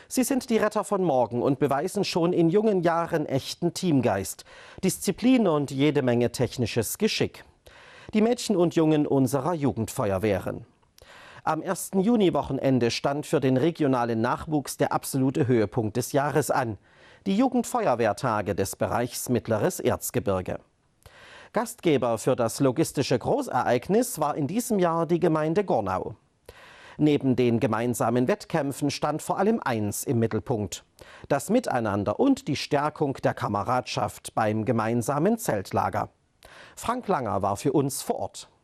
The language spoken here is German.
Sie sind die Retter von morgen und beweisen schon in jungen Jahren echten Teamgeist, Disziplin und jede Menge technisches Geschick. Die Mädchen und Jungen unserer Jugendfeuerwehren. Am 1. Juni-Wochenende stand für den regionalen Nachwuchs der absolute Höhepunkt des Jahres an. Die Jugendfeuerwehrtage des Bereichs Mittleres Erzgebirge. Gastgeber für das logistische Großereignis war in diesem Jahr die Gemeinde Gornau. Neben den gemeinsamen Wettkämpfen stand vor allem eins im Mittelpunkt: das Miteinander und die Stärkung der Kameradschaft beim gemeinsamen Zeltlager. Frank Langer war für uns vor Ort.